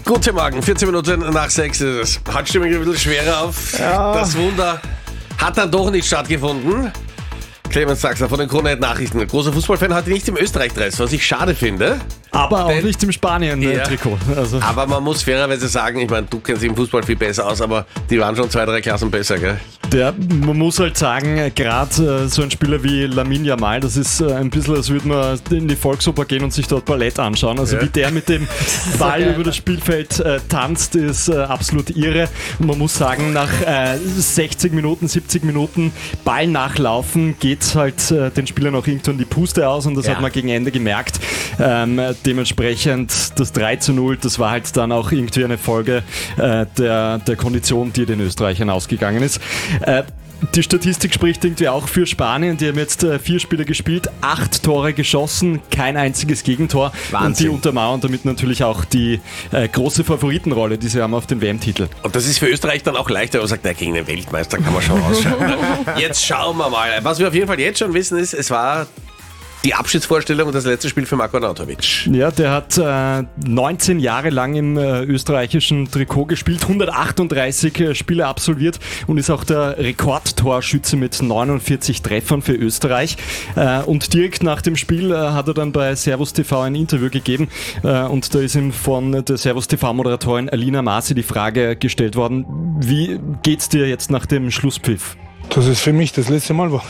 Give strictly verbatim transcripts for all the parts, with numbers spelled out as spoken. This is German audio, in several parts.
Guten Morgen, vierzehn Minuten nach sechs ist es. Hat stimmig ein bisschen schwerer auf. Ja. Das Wunder hat dann doch nicht stattgefunden. Clemens Sachser von den Krone Nachrichten. Ein großer Fußballfan hatte nicht im Österreich-Dress, was ich schade finde. Aber auch Denn- nicht im Spanien-Trikot. Also. Aber man muss fairerweise sagen, ich meine, du kennst dich im Fußball viel besser aus, aber die waren schon zwei, drei Klassen besser, gell? Der, man muss halt sagen, gerade äh, so ein Spieler wie Lamine Yamal, das ist äh, ein bisschen, als würde man in die Volksoper gehen und sich dort Ballett anschauen. Also Ja. wie der mit dem Ball über das Spielfeld äh, tanzt, ist äh, absolut irre. Und man muss sagen, nach äh, sechzig Minuten, siebzig Minuten Ball nachlaufen, geht halt äh, den Spielern auch irgendwann die Puste aus und das Ja. hat man gegen Ende gemerkt. Ähm, dementsprechend das drei zu null, das war halt dann auch irgendwie eine Folge äh, der, der Kondition, die den Österreichern ausgegangen ist. Äh, Die Statistik spricht irgendwie auch für Spanien. Die haben jetzt äh, vier Spiele gespielt, acht Tore geschossen, kein einziges Gegentor. Wahnsinn. Und die untermauern damit natürlich auch die äh, große Favoritenrolle, die sie haben auf den W M-Titel. Und das ist für Österreich dann auch leichter, wenn man sagt, na, gegen den Weltmeister kann man schon ausschauen. Jetzt schauen wir mal. Was wir auf jeden Fall jetzt schon wissen ist, es war die Abschiedsvorstellung und das letzte Spiel für Marko Arnautovic. Ja, der hat äh, neunzehn Jahre lang im äh, österreichischen Trikot gespielt, hundertachtunddreißig äh, Spiele absolviert und ist auch der Rekordtorschütze mit neunundvierzig Treffern für Österreich. Äh, und direkt nach dem Spiel äh, hat er dann bei Servus T V ein Interview gegeben äh, und da ist ihm von der Servus T V-Moderatorin Alina Masi die Frage gestellt worden, wie geht's dir jetzt nach dem Schlusspfiff? Dass es für mich das letzte Mal war.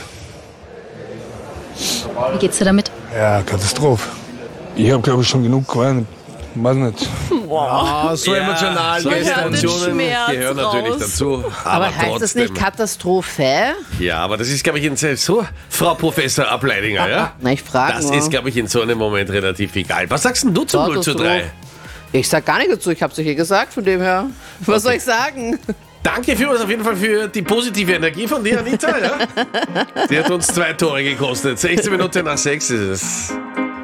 Wie geht's dir damit? Ja, Katastrophe. Ich habe, glaube ich, schon genug geweint. Weiß nicht. Ah, so emotional. so Gäste, hört den Emotionen Schmerz gehören natürlich raus. dazu. Aber, Aber heißt trotzdem. das nicht Katastrophe? Ja, aber das ist, glaube ich, in so, Frau Professor Ableidinger, ja? Na, ich frage Das nur. ist, glaube ich, in so einem Moment relativ egal. Was sagst denn du zum null zu drei? Ich sag gar nichts dazu, ich hab's euch eh gesagt, von dem her. Was soll ich sagen? Danke vielmals auf jeden Fall für die positive Energie von dir, Anita. Ja? Die hat uns zwei Tore gekostet. sechzehn Minuten nach sechs ist es.